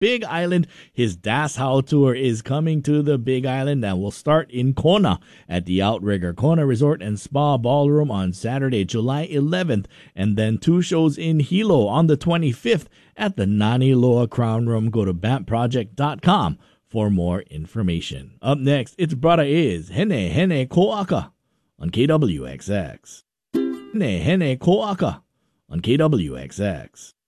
Big Island. His Das How tour is coming to the Big Island and will start in Kona at the Outrigger Kona Resort and Spa Ballroom on Saturday, July 11th, and then 2 shows in Hilo on the 25th at the Nani Loa Crown Room. Go to BAMProject.com for more information. Up next, its brother is Hene Hene Ko'aka on KWXX. Hene Hene Ko'aka on KWXX.